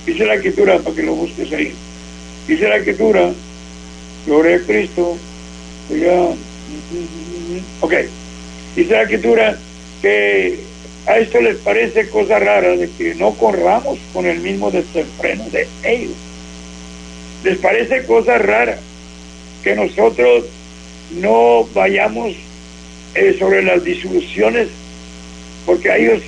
Dice la Escritura, para que lo busques ahí. Dice la Escritura, gloria a Cristo. Ok. Dice la Escritura que a esto les parece cosa rara de que no corramos con el mismo desenfreno de ellos. Les parece cosa rara que nosotros no vayamos sobre las disoluciones, porque a ellos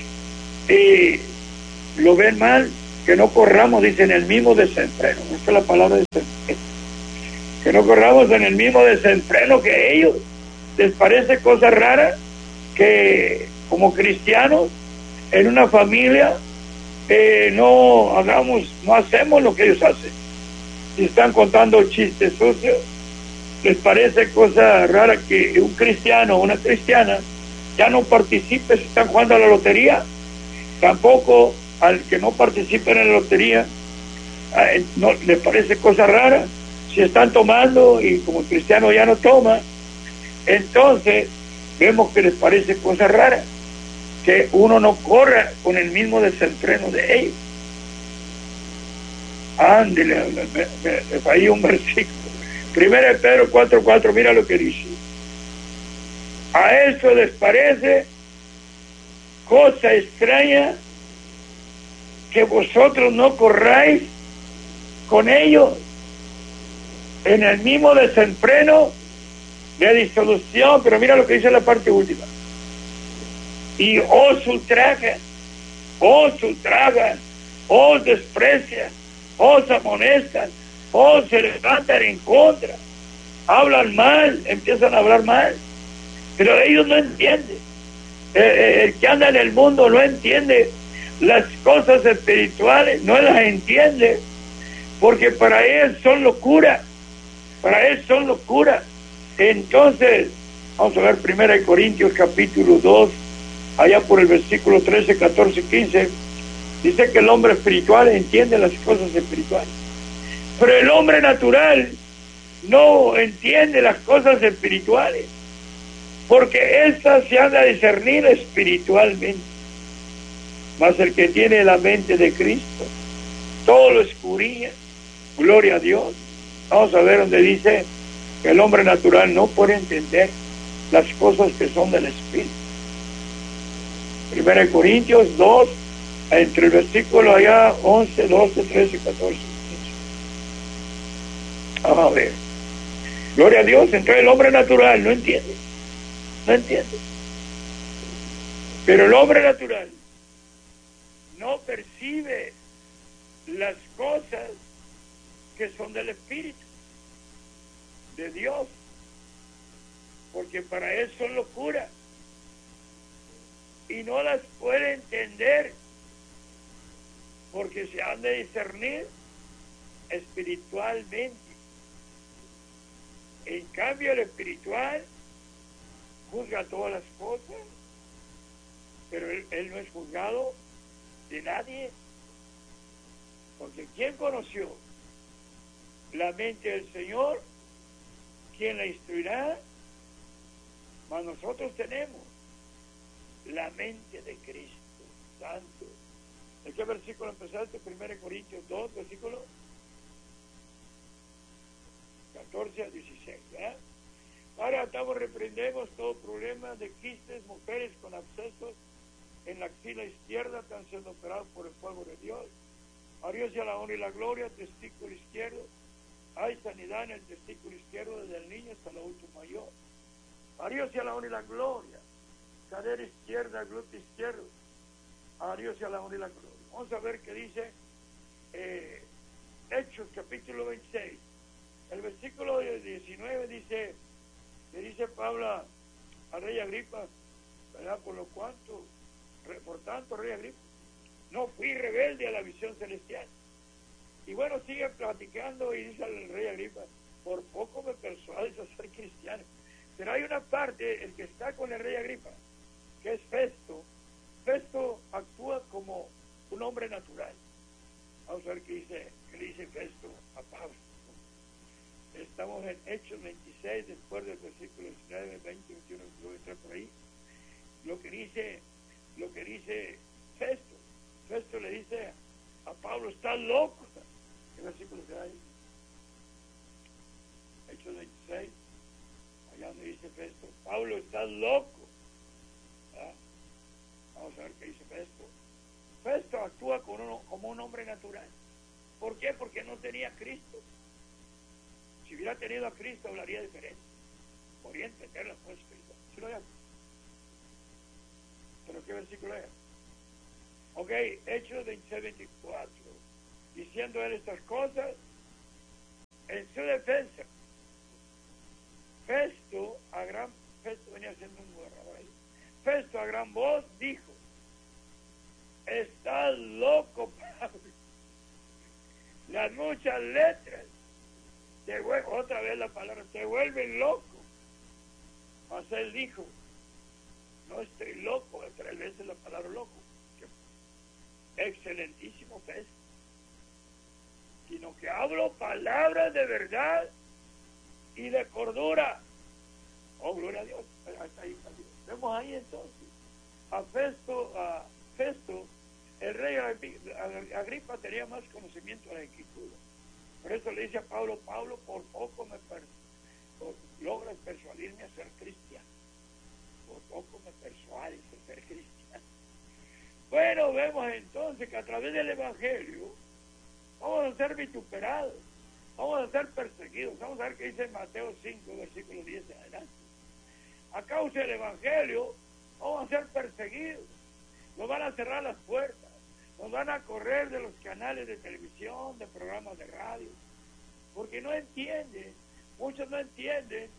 lo ven mal, que no corramos, dicen, el mismo desenfreno. Esta es la palabra desenfreno. Que no corramos en el mismo desenfreno que ellos. Les parece cosa rara que como cristianos en una familia no hacemos lo que ellos hacen. Si están contando chistes sucios, les parece cosa rara que un cristiano o una cristiana ya no participe si están jugando a la lotería. Tampoco al que no participe en la lotería no les parece cosa rara si están tomando y como cristiano ya no toma. Entonces vemos que les parece cosa rara que uno no corra con el mismo desenfreno de ellos. Ándele, me falló un versículo. 1 Pedro 4:4, mira lo que dice. A eso les parece cosa extraña que vosotros no corráis con ellos en el mismo desenfreno de disolución, pero mira lo que dice la parte última. Y os ultrajan, os desprecian, os amonestan, os se levantan en contra, hablan mal, empiezan a hablar mal, pero ellos no entienden. El que anda en el mundo no entiende las cosas espirituales, no las entiende, porque para él son locura, Entonces, vamos a ver 1 Corintios capítulo 2, allá por el versículo 13, 14, 15, dice que el hombre espiritual entiende las cosas espirituales, pero el hombre natural no entiende las cosas espirituales, porque estas se han de discernir espiritualmente. Mas el que tiene la mente de Cristo, todo lo escudriña. Gloria a Dios. Vamos a ver donde dice que el hombre natural no puede entender las cosas que son del Espíritu. 1 Corintios 2, entre el versículo allá 11, 12, 13, 14, 15. Vamos a ver. Gloria a Dios. Entonces el hombre natural no entiende. Pero el hombre natural no percibe las cosas que son del Espíritu de Dios, porque para él son locura y no las puede entender, porque se han de discernir espiritualmente. En cambio el espiritual juzga todas las cosas, pero él no es juzgado de nadie, porque ¿quién conoció la mente del Señor? ¿Quién la instruirá? Mas nosotros tenemos la mente de Cristo Santo. ¿En qué versículo empezaste? 1 Corintios 2, versículo 14 a 16, ¿verdad? Ahora reprendemos todo problema de quistes, mujeres con abscesos en la axila izquierda, están siendo operados por el fuego de Dios. A Dios sea la honra y la gloria, testículo izquierdo. Hay sanidad en el testículo izquierdo desde el niño hasta el adulto mayor. A Dios sea la honra y la gloria. Cadera izquierda, glúteo izquierdo. A Dios sea la honra y la gloria. Vamos a ver qué dice Hechos capítulo 26. El versículo 19 dice, le dice Pablo al rey Agripa, ¿verdad? Por tanto, rey Agripa, no fui rebelde a la visión celestial. Y bueno, sigue platicando y dice al rey Agripa, por poco me persuades a ser cristiano. Pero hay una parte, el que está con el rey Agripa, que es Festo. Festo actúa como un hombre natural. Vamos a ver qué le dice Festo a Pablo. Estamos en Hechos 26, después del versículo 19, 20, 21, voy a entrar por ahí. Lo que dice Festo. Festo le dice a Pablo, estás loco. ¿Qué versículo será ahí? Hechos 26, allá donde dice Festo, Pablo, estás loco. ¿Ah? Vamos a ver qué dice Festo. Festo actúa como un hombre natural. ¿Por qué? Porque no tenía a Cristo. Si hubiera tenido a Cristo hablaría diferente. Podría entender las cosas espirituales. ¿Sí lo hay? ¿Pero qué versículo es? Ok, Hechos 26, 24. Diciendo él estas cosas, en su defensa, Festo venía siendo un gobernador ahí. Festo a gran voz dijo, estás loco, Pablo. Las muchas letras, otra vez la palabra, te vuelven loco. Mas él dijo, no estoy loco, 3 veces la palabra loco. Excelentísimo Festo. Sino que hablo palabras de verdad y de cordura. Oh, gloria a Dios. Hasta ahí, vemos ahí entonces a Festo, el rey Agripa tenía más conocimiento de la escritura. Por eso le dice a Pablo, por poco logras persuadirme a ser cristiano. Por poco me persuades a ser cristiano. Bueno, vemos entonces que a través del Evangelio vamos a ser vituperados, vamos a ser perseguidos. Vamos a ver qué dice en Mateo 5, versículo 10 en adelante. A causa del Evangelio vamos a ser perseguidos, nos van a cerrar las puertas, nos van a correr de los canales de televisión, de programas de radio, porque no entienden, muchos no entienden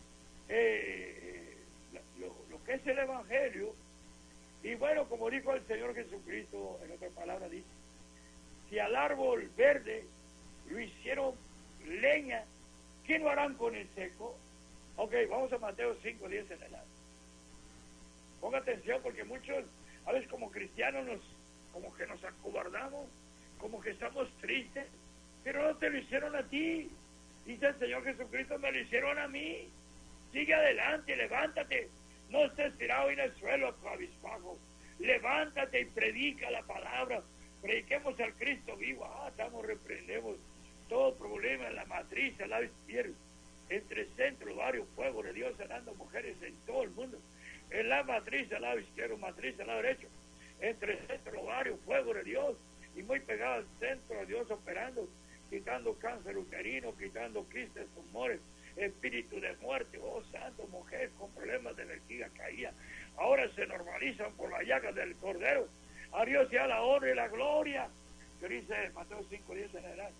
lo que es el Evangelio. Y bueno, como dijo el Señor Jesucristo, en otra palabra dice, si al árbol verde lo hicieron leña, ¿qué lo harán con el seco? Ok, vamos a Mateo 5, 10 en adelante. Ponga atención porque muchos, a veces como cristianos, como que nos acobardamos, como que estamos tristes, pero no te lo hicieron a ti. Dice el Señor Jesucristo, me lo hicieron a mí. Sigue adelante, levántate. No estés tirado en el suelo cabizbajo. Levántate y predica la palabra. Prediquemos al Cristo vivo. Reprendemos todo problema en la matriz, al lado izquierdo. Entre centro, varios fuegos de Dios sanando mujeres en todo el mundo. En la matriz, al lado izquierdo, matriz al lado derecho. Entre centro, varios fuegos de Dios. Y muy pegado al centro de Dios operando, quitando cáncer uterino, quitando quistes, tumores, espíritu de muerte. Oh, santo, mujer con problemas de vejiga caída, ahora se normalizan por la llaga del Cordero. A Dios sea la honra y la gloria, que dice Mateo 5, 10 en adelante.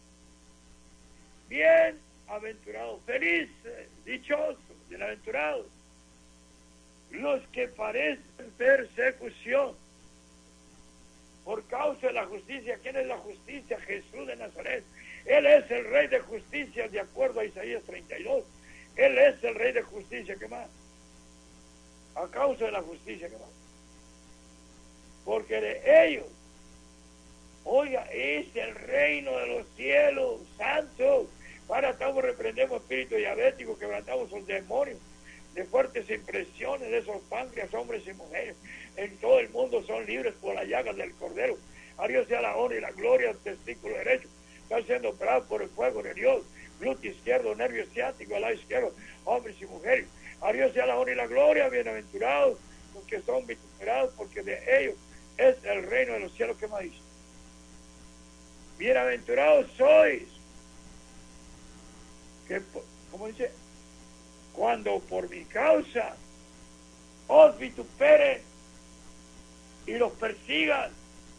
Bienaventurados, felices, dichosos, bienaventurados los que padecen persecución por causa de la justicia. ¿Quién es la justicia? Jesús de Nazaret. Él es el Rey de justicia, de acuerdo a Isaías 32. Él es el Rey de justicia. ¿Qué más? A causa de la justicia. ¿Qué más? Porque de ellos, oiga, es el reino de los cielos santos. Para estamos reprendemos espíritu diabético, quebrantamos los demonios de fuertes impresiones de esos páncreas, hombres y mujeres en todo el mundo son libres por las llagas del Cordero. A Dios sea la honra y la gloria. El testículo derecho está siendo operado por el fuego de Dios. Glúteo izquierdo, nervio ciático, al lado izquierdo, hombres y mujeres. A Dios sea la honra y la gloria. Bienaventurados los que son vituperados, porque de ellos es el reino de los cielos. ¿Qué más dice? Bienaventurados sois, que, ¿cómo dice? Cuando por mi causa os vituperen y los persigan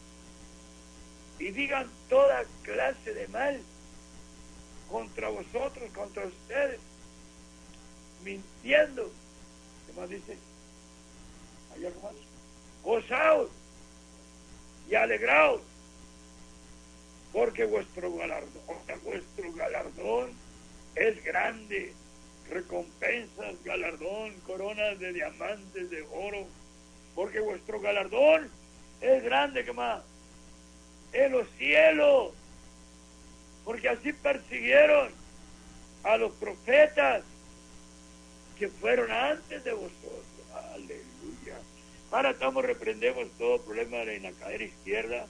y digan toda clase de mal contra vosotros, contra ustedes, mintiendo. ¿Qué más dice? ¿Hay algo más? Gozaos y alegraos, porque vuestro galardón es grande. Recompensas, galardón, coronas de diamantes, de oro, porque vuestro galardón es grande. ¿Qué más? En los cielos, porque así persiguieron a los profetas que fueron antes de vosotros. Aleluya. Ahora reprendemos todo problema en la cadera izquierda,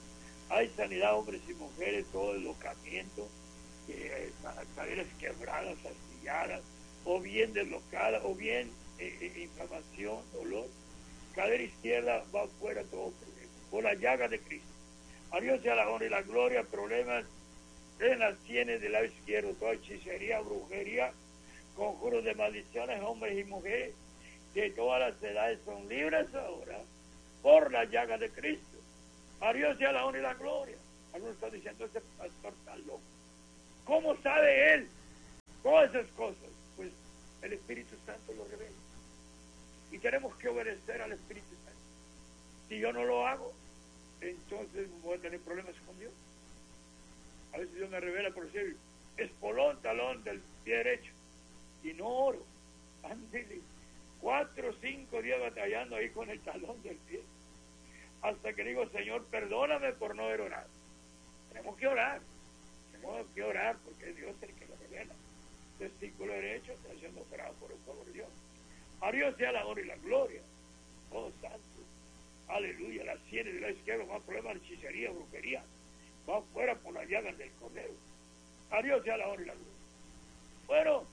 Hay sanidad, hombres y mujeres, todo deslocamiento, caderas quebradas, astilladas, o bien deslocadas, o bien inflamación, dolor. Cadera izquierda va afuera todo problema, por la llaga de Cristo. A Dios sea la honra y la gloria. Problemas en las sienes del lado izquierdo, toda hechicería, brujería, conjuros de maldiciones, hombres y mujeres de todas las edades son libres ahora por la llaga de Cristo. A Dios sea la honra y la gloria. Algunos están diciendo, ese pastor está loco. ¿Cómo sabe él todas esas cosas? Pues el Espíritu Santo lo revela. Y tenemos que obedecer al Espíritu Santo. Si yo no lo hago, entonces voy a tener problemas con Dios. A veces Dios me revela, por decir, espolón, talón del pie derecho. Y no oro. Ándele. 4 o 5 días batallando ahí con el talón del pie. Hasta que digo, Señor, perdóname por no haber orado. Tenemos que orar porque es Dios el que lo revela. Testículo derecho está siendo operado por el favor de Dios. A Dios sea la honra y la gloria. Oh santo, aleluya. Las sienes de la izquierda, más problemas de hechicería, brujería, va afuera por las llagas del cordero. A Dios sea la honra y la gloria. Bueno,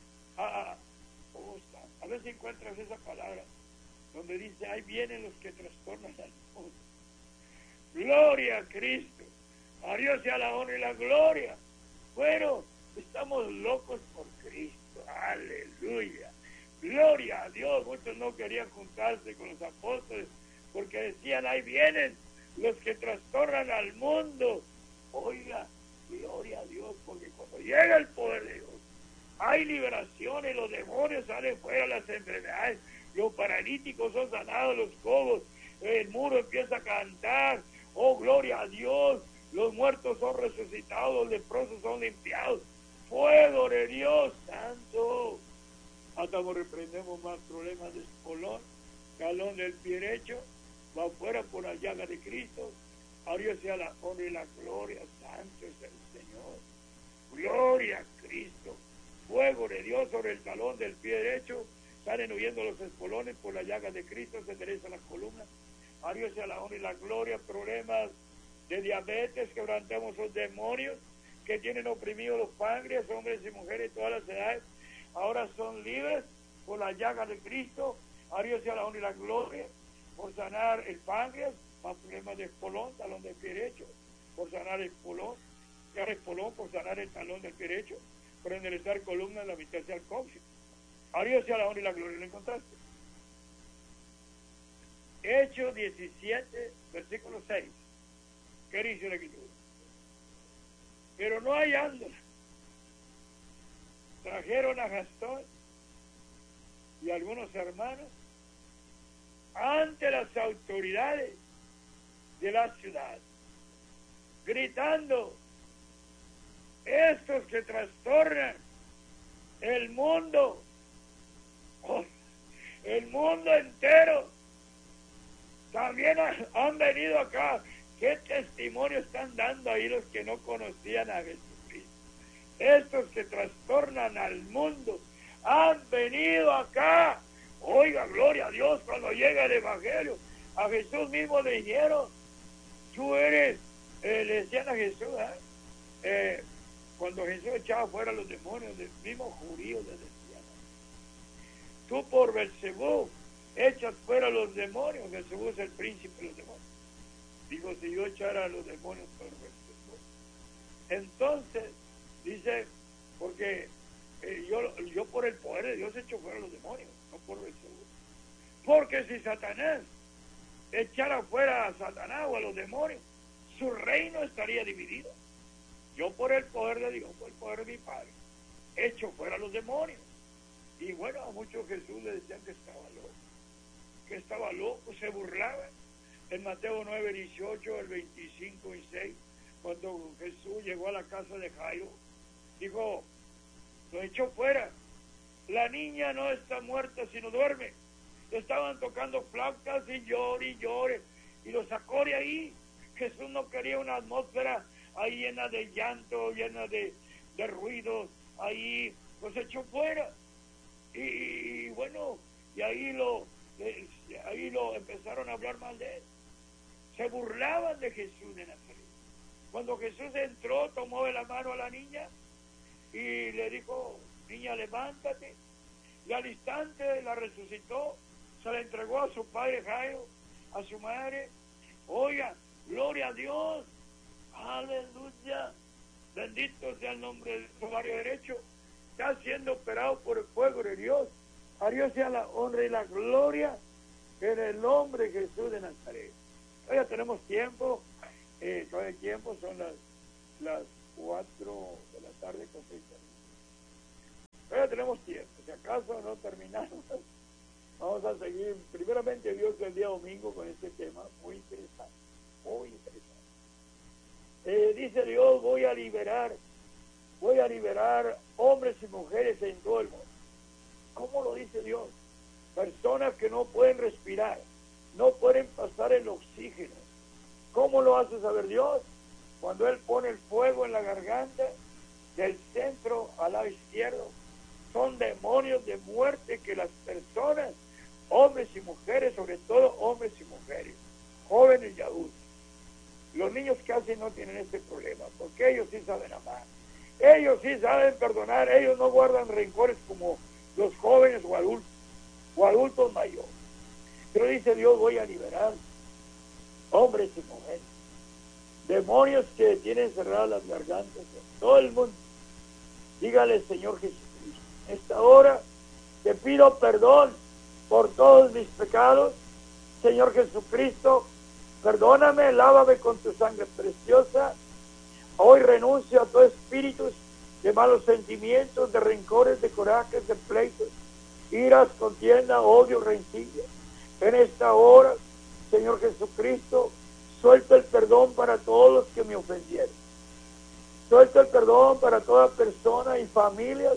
a veces encuentras esa palabra donde dice, ahí vienen los que trastornan al mundo. Gloria a Cristo. A Dios sea la honra y la gloria. Bueno, estamos locos por Cristo. Aleluya. Gloria a Dios. Muchos no querían juntarse con los apóstoles porque decían, ahí vienen los que trastornan al mundo. Oiga, gloria a Dios, porque cuando llega el poder de Dios, hay liberaciones, los demonios salen fuera, las enfermedades, los paralíticos son sanados, los cojos, el muro empieza a cantar. Oh, gloria a Dios. Los muertos son resucitados, los leprosos son limpiados. Fuego de Dios santo. Hasta reprendemos más problemas de espolón, talón del pie derecho, va afuera por la llaga de Cristo. A Dios sea la honra y la gloria, santo es el Señor. Gloria a Cristo. Fuego de Dios sobre el talón del pie derecho, salen huyendo los espolones por la llaga de Cristo, se enderezan las columnas. A Dios sea la honra y la gloria. Problemas de diabetes, quebrantamos los demonios que tienen oprimidos los páncreas, hombres y mujeres de todas las edades, ahora son libres por la llaga de Cristo. A Dios sea la honra y la gloria por sanar el páncreas, más problemas de espolón, talón del pie derecho, por sanar el espolón, por sanar el talón del pie derecho, por enderezar columnas en la mitad del cóccix. A Dios sea la honra y la gloria. ¿Lo encontraste? Hechos 17, versículo 6. ¿Qué dice la escritura? Pero no hallándola, trajeron a Jasón y algunos hermanos ante las autoridades de la ciudad, gritando, estos que trastornan el mundo, el mundo entero, también han venido acá. ¿Qué testimonio están dando ahí los que no conocían a Jesucristo? Estos que trastornan al mundo han venido acá. Oiga, gloria a Dios, cuando llega el Evangelio, a Jesús mismo le dijeron, tú eres, le decían a Jesús, cuando Jesús echaba fuera a los demonios, del mismo judío le decían, tú por Belcebú echas fuera a los demonios. Belcebú es el príncipe de los demonios. Digo, si yo echara a los demonios por Belcebú. Entonces, dice, porque yo por el poder de Dios echo fuera a los demonios, no por Belcebú. Porque si Satanás echara fuera a Satanás o a los demonios, su reino estaría dividido. Yo por el poder de Dios, por el poder de mi Padre, echo fuera a los demonios. Y bueno, a muchos Jesús le decían que estaba loco, se burlaban. En Mateo 9, 18, el 25 y 6, cuando Jesús llegó a la casa de Jairo, dijo, lo echó fuera. La niña no está muerta, sino duerme. Estaban tocando flautas y llore, y lo sacó de ahí. Jesús no quería una atmósfera ahí llena de llanto, llena de ruido, ahí los echó fuera. Y bueno, y ahí lo empezaron a hablar mal de él. Se burlaban de Jesús de Nazaret. Cuando Jesús entró, tomó de la mano a la niña y le dijo, niña, levántate. Y al instante la resucitó, se la entregó a su padre Jairo, a su madre. Oiga, gloria a Dios, aleluya, bendito sea el nombre de su barrio derecho. Está siendo operado por el fuego de Dios. A Dios sea la honra y la gloria en el nombre de Jesús de Nazaret. Todavía tenemos tiempo, todavía hay tiempo, son las 4 de la tarde con 6 minutos. Todavía tenemos tiempo, si acaso no terminamos, vamos a seguir, primeramente Dios, el día domingo con este tema, muy interesante, muy interesante. Dice Dios, voy a liberar hombres y mujeres en todo el mundo. ¿Cómo lo dice Dios? Personas que no pueden respirar, no pueden pasar el oxígeno. ¿Cómo lo hace saber Dios? Cuando Él pone el fuego en la garganta, del centro al lado izquierdo, son demonios de muerte que las personas, hombres y mujeres, sobre todo hombres y mujeres, jóvenes y adultos, los niños casi no tienen este problema, porque ellos sí saben amar, ellos sí saben perdonar, ellos no guardan rencores como los jóvenes o adultos mayores. Pero dice Dios, voy a liberar hombres y mujeres, demonios que tienen cerradas las gargantas de todo el mundo. Dígale, Señor Jesucristo, en esta hora te pido perdón por todos mis pecados. Señor Jesucristo, perdóname, lávame con tu sangre preciosa. Hoy renuncio a todo espíritu de malos sentimientos, de rencores, de corajes, de pleitos, iras, contienda, odio, rencilla. En esta hora, Señor Jesucristo, suelto el perdón para todos los que me ofendieron. Suelto el perdón para toda persona y familias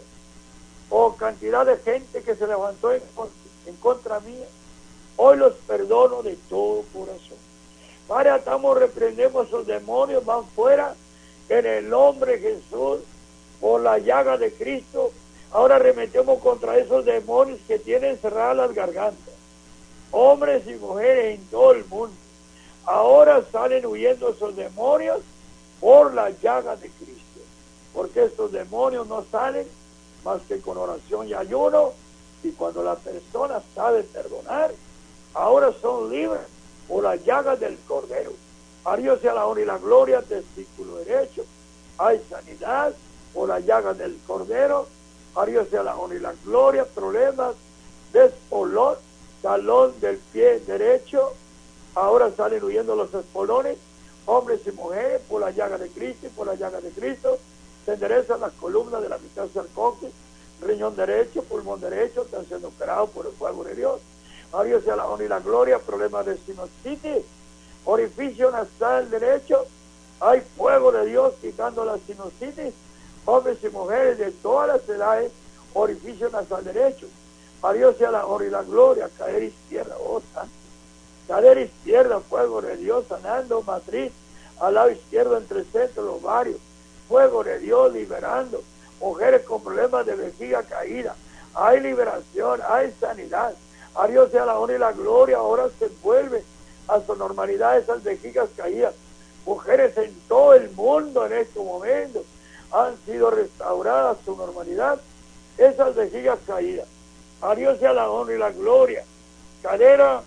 o cantidad de gente que se levantó en contra mía. Hoy los perdono de todo corazón. Padre, atamos, reprendemos esos demonios, van fuera en el nombre de Jesús, por la llaga de Cristo. Ahora arremetemos contra esos demonios que tienen cerradas las gargantas, hombres y mujeres en todo el mundo. Ahora salen huyendo esos demonios por la llaga de Cristo, porque estos demonios no salen más que con oración y ayuno, y cuando la persona sabe perdonar, ahora son libres por la llaga del Cordero. A Dios sea la honra y la gloria, testículo derecho, hay sanidad por la llaga del Cordero. A Dios sea la honra y la gloria, problemas de espolón, talón del pie derecho, ahora salen huyendo los espolones, hombres y mujeres, por la llaga de Cristo, y por la llaga de Cristo se enderezan las columnas de la mitad cercoquis, riñón derecho, pulmón derecho, están siendo operados por el fuego de Dios. A Dios sea la honra y la gloria, problemas de sinusitis, orificio nasal derecho, hay fuego de Dios quitando la sinusitis, hombres y mujeres de todas las edades, orificio nasal derecho. A Dios sea la honra y la gloria, cadera izquierda, cadera izquierda, fuego de Dios sanando, matriz, al lado izquierdo entre el centro, los ovarios, fuego de Dios liberando, mujeres con problemas de vejiga caída, hay liberación, hay sanidad. A Dios sea la honra y la gloria, ahora se vuelve a su normalidad esas vejigas caídas. Mujeres en todo el mundo en este momento han sido restauradas a su normalidad, esas vejigas caídas. A Dios sea la honra y la gloria. Cadera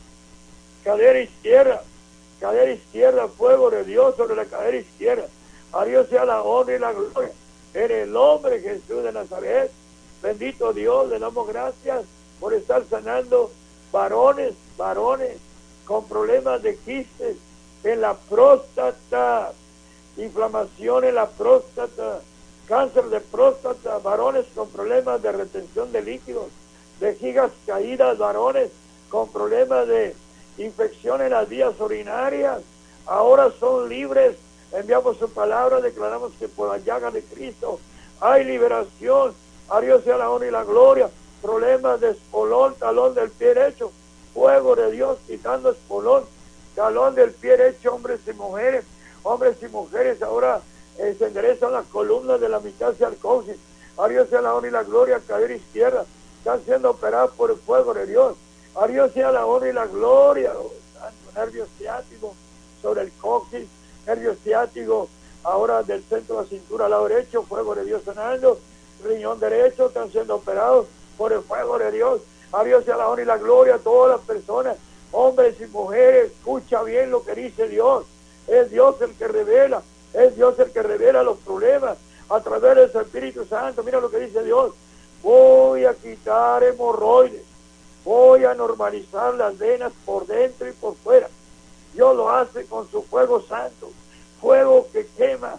izquierda, fuego de Dios sobre la cadera izquierda. A Dios sea la honra y la gloria. En el nombre de Jesús de Nazaret, bendito Dios, le damos gracias por estar sanando varones con problemas de quistes en la próstata, inflamación en la próstata, cáncer de próstata, varones con problemas de retención de líquidos, vejigas caídas, varones con problemas de infección en las vías urinarias, ahora son libres. Enviamos su palabra, declaramos que por la llaga de Cristo hay liberación. A Dios sea la honra y la gloria. Problemas de espolón, talón del pie derecho, fuego de Dios quitando espolón, talón del pie derecho, hombres y mujeres, ahora se enderezan las columnas de la mitad cercosis. A Dios sea la honra y la gloria, cadera izquierda, están siendo operados por el fuego de Dios. A Dios sea la honra y la gloria, santo, nervio ciático sobre el coxis, nervio ciático ahora del centro de la cintura al lado derecho, fuego de Dios sanando, riñón derecho, están siendo operados por el fuego de Dios. A Dios sea la honra y la gloria a todas las personas, hombres y mujeres. Escucha bien lo que dice Dios. Es Dios el que revela, es Dios el que revela los problemas a través de su Espíritu Santo. Mira lo que dice Dios: voy a quitar hemorroides, voy a normalizar las venas por dentro y por fuera. Dios lo hace con su fuego santo, fuego que quema,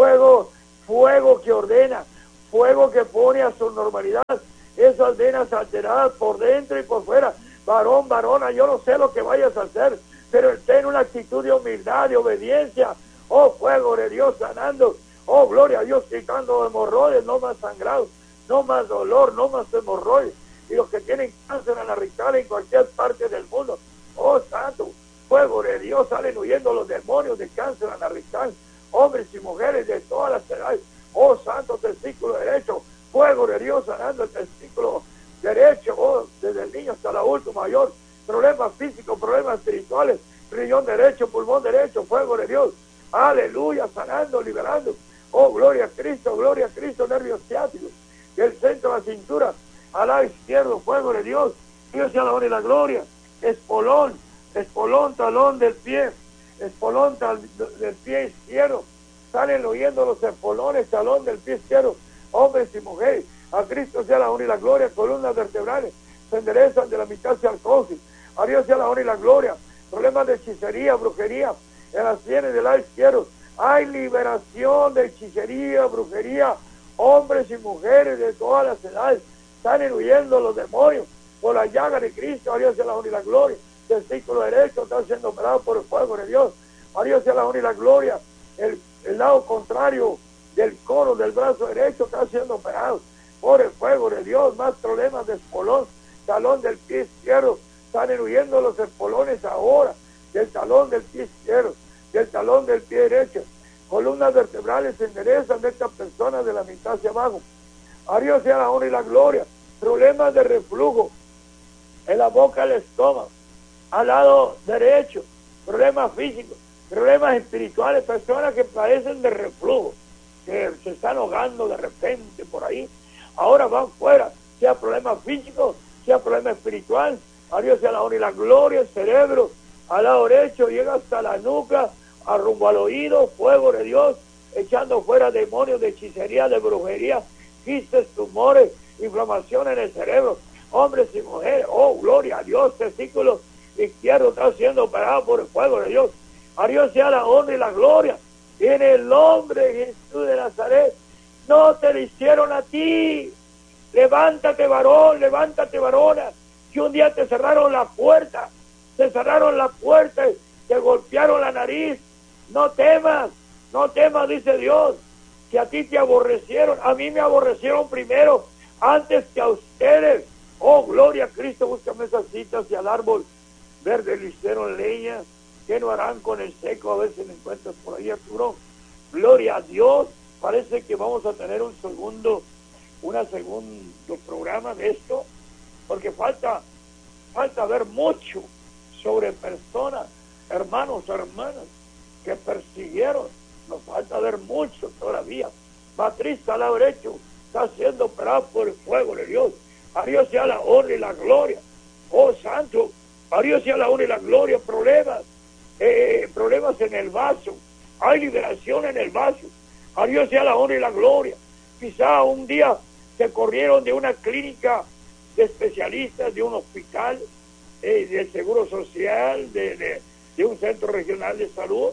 fuego que ordena, fuego que pone a su normalidad esas venas alteradas por dentro y por fuera. Varón, varona, yo no sé lo que vayas a hacer, pero ten una actitud de humildad, de obediencia. Oh, fuego de Dios sanando. Oh, gloria a Dios, quitando hemorroides, no más sangrado, no más dolor, no más hemorroides. Y los que tienen cáncer en la rectal en cualquier parte del mundo, oh, santo, fuego de Dios, salen huyendo los demonios de cáncer en la rectal, hombres y mujeres de todas las edades. Oh, santo, testículo derecho, fuego de Dios sanando el testículo derecho, oh, desde el niño hasta el adulto mayor, problemas físicos, problemas espirituales, riñón derecho, pulmón derecho, fuego de Dios, aleluya, sanando, liberando. Oh, gloria a Cristo, nervios ciáticos, y el centro de la cintura, al lado izquierdo, fuego de Dios, Dios sea la honra y la gloria. Espolón, talón del pie, espolón del pie izquierdo, salen oyendo los espolones, talón del pie izquierdo, hombres y mujeres. A Cristo sea la honra y la gloria. Columnas vertebrales se enderezan de la mitad hacia el coxis. A Dios sea la honra y la gloria. Problemas de hechicería, brujería en las sienes del lado izquierdo. Hay liberación de hechicería, brujería, hombres y mujeres de todas las edades. Están huyendo los demonios por la llaga de Cristo. A Dios sea la honra y la gloria. Testículo derecho está siendo operado por el fuego de Dios. A Dios sea la honra y la gloria. El lado contrario del codo del brazo derecho está siendo operado por el fuego de Dios. Más problemas de espolón, talón del pie izquierdo, están huyendo los espolones ahora del talón del pie izquierdo, del talón del pie derecho. Columnas vertebrales se enderezan de estas personas de la mitad hacia abajo. A Dios sea la honra y la gloria. Problemas de reflujo en la boca del estómago, al lado derecho, problemas físicos, problemas espirituales, personas que padecen de reflujo, que se están ahogando de repente por ahí, ahora van fuera, sea problema físico, sea problema espiritual. A Dios sea la honra y la gloria. El cerebro al lado derecho llega hasta la nuca, a rumbo al oído, fuego de Dios, echando fuera demonios de hechicería, de brujería, quistes, tumores, inflamación en el cerebro, hombres y mujeres. Oh, gloria a Dios. Testículo izquierdo está siendo operado por el fuego de Dios. A Dios sea la honra y la gloria. En el nombre de Jesús de Nazaret. No te lo hicieron a ti. Levántate, varón, levántate, varona. Si un día te cerraron la puerta, te golpearon la nariz, no temas, dice Dios, que a ti te aborrecieron. A mí me aborrecieron primero, antes que a ustedes. Oh, gloria a Cristo. Búscame esas citas y al árbol verde le hicieron leña. ¿Qué no harán con el seco? A ver si me encuentras por ahí, Arturo. Gloria a Dios. Parece que vamos a tener un segundo programa de esto, porque falta ver mucho sobre personas, hermanos, hermanas, que persiguieron. Nos falta ver mucho todavía. Matriz al lado derecho está siendo operado por el fuego de Dios. A Dios sea la honra y la gloria. Oh, santo, a Dios sea la honra y la gloria. Problemas en el vaso. Hay liberación en el vaso. A Dios sea la honra y la gloria. Quizá un día se corrieron de una clínica de especialistas, de un hospital, del Seguro Social, de un centro regional de salud.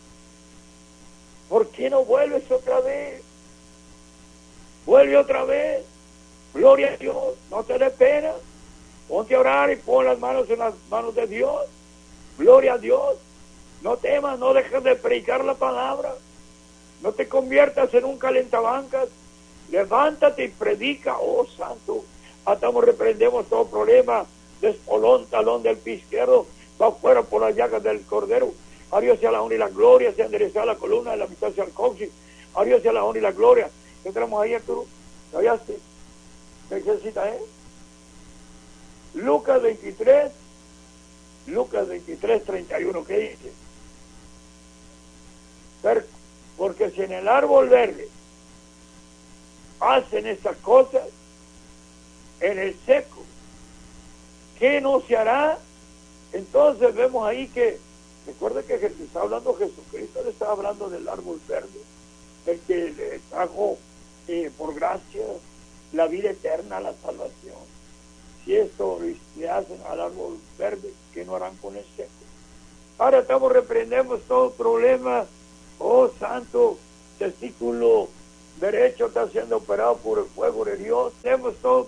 ¿Por qué no vuelves otra vez? Vuelve otra vez. Gloria a Dios. No te dé pena. Ponte a orar y pon las manos en las manos de Dios. Gloria a Dios. No temas, no dejes de predicar la palabra. No te conviertas en un calentabancas. Levántate y predica. Oh, santo. Atamos, reprendemos todo problema de espolón, talón del pie izquierdo. Va fuera por las llagas del cordero. A Dios sea la honra y la gloria. Se endereza la columna de la mitad hacia el coxis. A Dios sea la honra y la gloria. ¿Qué tenemos ahí, Arturo? ¿Lo hallaste? ¿Qué necesita, Lucas 23, 31, ¿qué dice? Porque si en el árbol verde hacen esas cosas, en el seco, ¿qué no se hará? Entonces vemos ahí que, recuerda que está hablando Jesucristo, le está hablando del árbol verde, el que le trajo por gracia la vida eterna, la salvación. Si esto le hacen al árbol verde, ¿qué no harán con el seco? Ahora reprendemos todo problema. Oh santo, testículo derecho está siendo operado por el fuego de Dios. Tenemos todo